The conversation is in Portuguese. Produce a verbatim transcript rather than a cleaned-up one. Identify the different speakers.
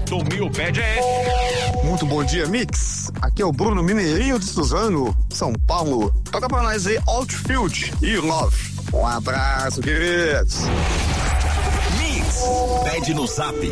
Speaker 1: Bartolomeu Pede é...
Speaker 2: Muito bom dia, Mix. Aqui é o Bruno Mineirinho de Suzano, São Paulo. Toca pra nós aí Outfield e Love. Um abraço, queridos.
Speaker 1: Mix, pede no zap